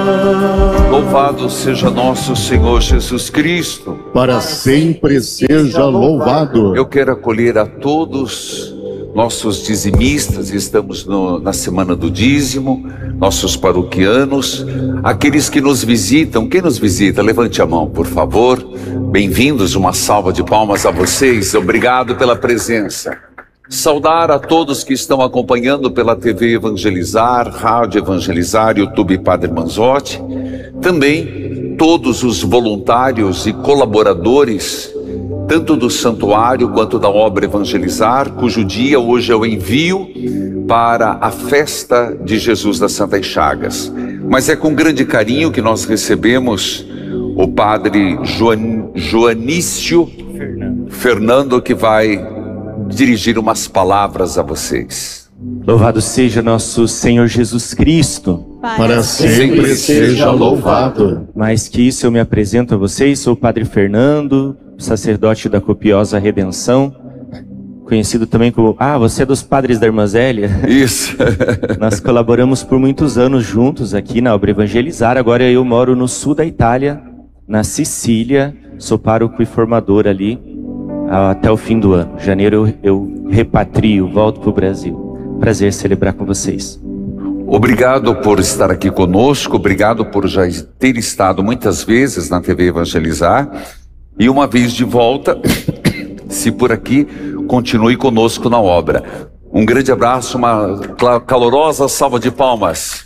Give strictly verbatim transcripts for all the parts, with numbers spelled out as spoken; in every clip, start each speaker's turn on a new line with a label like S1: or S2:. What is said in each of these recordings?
S1: Louvado seja nosso Senhor Jesus Cristo.
S2: Para sempre seja louvado.
S1: Eu quero acolher a todos nossos dizimistas, estamos no, na semana do dízimo, nossos paroquianos, aqueles que nos visitam. Quem nos visita, levante a mão, por favor. Bem-vindos, uma salva de palmas a vocês, obrigado pela presença. Saudar a todos que estão acompanhando pela T V Evangelizar, Rádio Evangelizar, YouTube Padre Manzotti, também todos os voluntários e colaboradores, tanto do santuário quanto da obra Evangelizar, cujo dia hoje é o envio para a festa de Jesus das Santas Chagas. Mas é com grande carinho que nós recebemos o Padre Joan, Joanício Fernando. Fernando, que vai dirigir umas palavras a vocês.
S3: Louvado seja nosso Senhor Jesus Cristo.
S2: Para sempre seja louvado.
S3: Mais que isso, eu me apresento a vocês, sou o Padre Fernando, sacerdote da Copiosa Redenção, conhecido também como... Ah, você é dos Padres da Irmã Zélia?
S1: Isso.
S3: Nós colaboramos por muitos anos juntos aqui na obra Evangelizar. Agora eu moro no sul da Itália, na Sicília, sou pároco e formador ali até o fim do ano. Em janeiro eu, eu repatrio, volto para o Brasil. Prazer celebrar com vocês.
S1: Obrigado por estar aqui conosco, obrigado por já ter estado muitas vezes na T V Evangelizar. E uma vez de volta, se por aqui, continue conosco na obra. Um grande abraço, uma calorosa salva de palmas.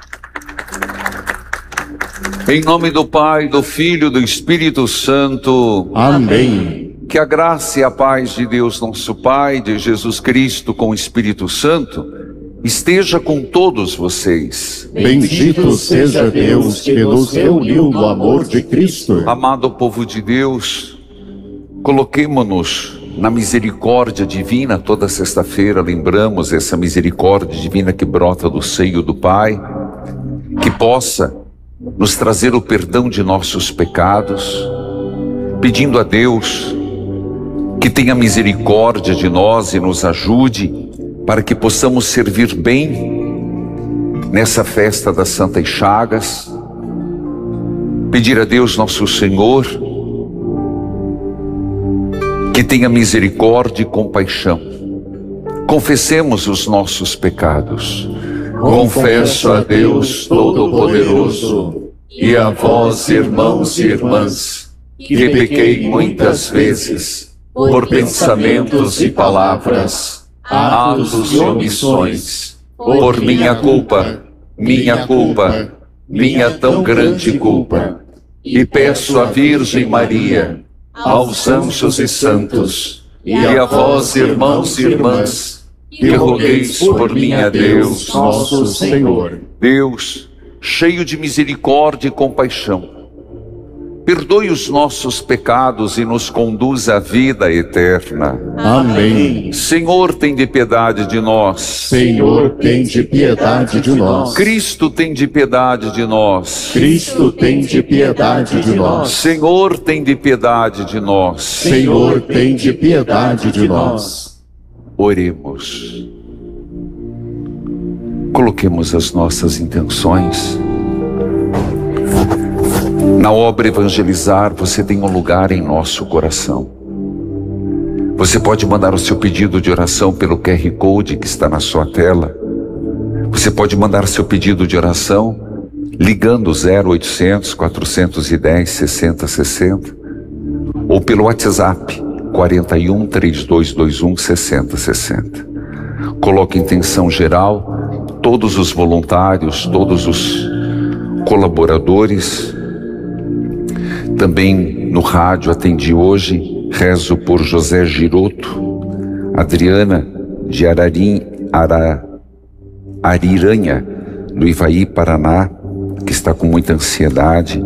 S1: Em nome do Pai, do Filho e do Espírito Santo.
S2: Amém.
S1: Que a graça e a paz de Deus nosso Pai, de Jesus Cristo com o Espírito Santo, esteja com todos vocês.
S2: Bendito seja Deus que nos reuniu no amor de Cristo.
S1: Amado povo de Deus, coloquemo-nos na misericórdia divina. Toda sexta-feira lembramos essa misericórdia divina que brota do seio do Pai, que possa nos trazer o perdão de nossos pecados, pedindo a Deus que tenha misericórdia de nós e nos ajude para que possamos servir bem nessa festa das Santas Chagas. Pedir a Deus nosso Senhor que tenha misericórdia e compaixão. Confessemos os nossos pecados.
S2: Confesso a Deus Todo-Poderoso e a vós, irmãos e irmãs, que pequei muitas vezes por pensamentos e palavras, atos e omissões, por minha culpa, minha culpa, minha tão grande culpa. E peço à Virgem Maria, aos anjos e santos, e a vós, irmãos e irmãs, que rogueis por mim a Deus, nosso Senhor.
S1: Deus, cheio de misericórdia e compaixão, perdoe os nossos pecados e nos conduz à vida eterna.
S2: Amém.
S1: Senhor, tem de piedade de nós.
S2: Senhor, tem de piedade de nós.
S1: Cristo, tem de piedade de nós.
S2: Cristo, tem de piedade de nós.
S1: Senhor, tem de piedade de nós.
S2: Senhor, tem de piedade de nós.
S1: Oremos. Coloquemos as nossas intenções. Na obra Evangelizar, você tem um lugar em nosso coração. Você pode mandar o seu pedido de oração pelo Q R Code que está na sua tela. Você pode mandar seu pedido de oração ligando zero oitocentos, quatrocentos e dez, sessenta sessenta ou pelo WhatsApp quarenta e um, trinta e dois vinte e um, sessenta sessenta. Coloque intenção geral, todos os voluntários, todos os colaboradores. Também no rádio atendi hoje, rezo por José Giroto, Adriana de Ararim, Ara, Ariranha, do Ivaí, Paraná, que está com muita ansiedade.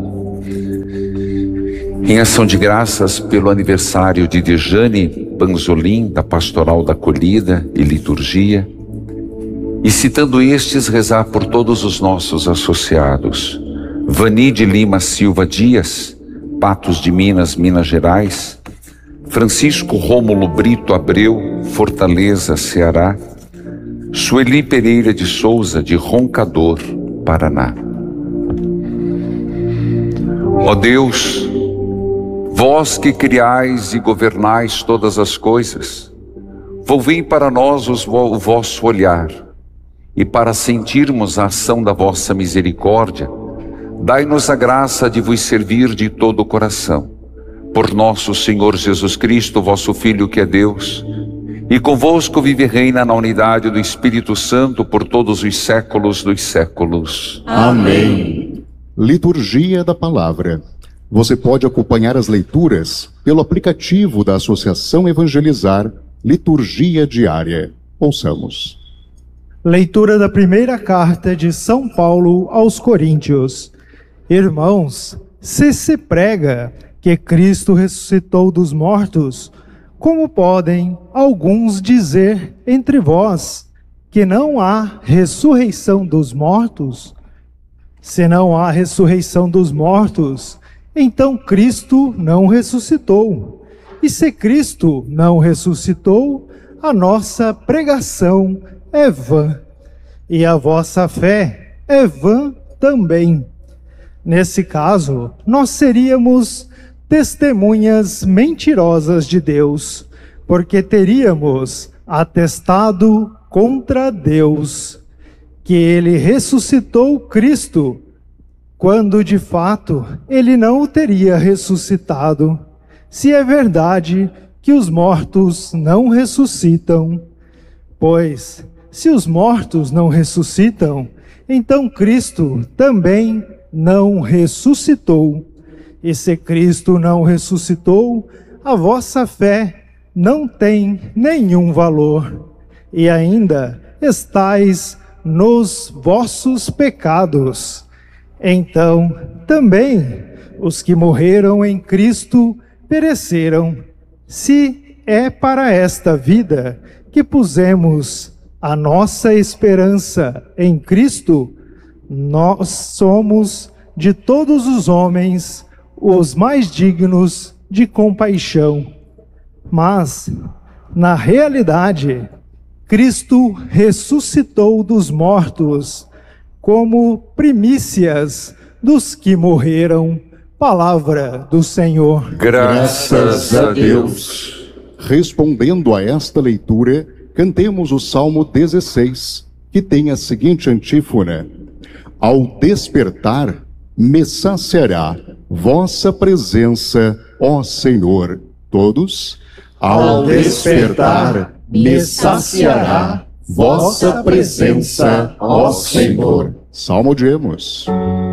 S1: Em ação de graças pelo aniversário de Dejane Panzolin, da Pastoral da Acolhida e Liturgia. E citando estes, rezar por todos os nossos associados. Vani de Lima Silva Dias, Patos de Minas, Minas Gerais. Francisco Rômulo Brito Abreu, Fortaleza, Ceará. Sueli Pereira de Souza, de Roncador, Paraná. Ó Deus, vós que criais e governais todas as coisas, volvei para nós os vo- o vosso olhar, e para sentirmos a ação da vossa misericórdia, dai-nos a graça de vos servir de todo o coração. Por nosso Senhor Jesus Cristo, vosso Filho, que é Deus, e convosco vive e reina na unidade do Espírito Santo por todos os séculos dos séculos.
S2: Amém.
S4: Liturgia da Palavra. Você pode acompanhar as leituras pelo aplicativo da Associação Evangelizar, Liturgia Diária. Ouçamos.
S5: Leitura da primeira carta de São Paulo aos Coríntios. Irmãos, se se prega que Cristo ressuscitou dos mortos, como podem alguns dizer entre vós que não há ressurreição dos mortos? Se não há ressurreição dos mortos, então Cristo não ressuscitou. E se Cristo não ressuscitou, a nossa pregação é vã, e a vossa fé é vã também. Nesse caso, nós seríamos testemunhas mentirosas de Deus, porque teríamos atestado contra Deus que ele ressuscitou Cristo, quando de fato ele não o teria ressuscitado, se é verdade que os mortos não ressuscitam. Pois, se os mortos não ressuscitam, então Cristo também não ressuscitou. E se Cristo não ressuscitou, a vossa fé não tem nenhum valor, e ainda estáis nos vossos pecados. Então, também os que morreram em Cristo pereceram. Se é para esta vida que pusemos a nossa esperança em Cristo, nós somos de todos os homens os mais dignos de compaixão. Mas, na realidade, Cristo ressuscitou dos mortos como primícias dos que morreram. Palavra do Senhor.
S1: Graças a Deus.
S4: Respondendo a esta leitura, cantemos o Salmo dezesseis, que tem a seguinte antífona: Ao despertar, me saciará vossa presença, ó Senhor. Todos?
S2: Ao despertar, me saciará vossa presença, ó Senhor.
S4: Salmodiemos.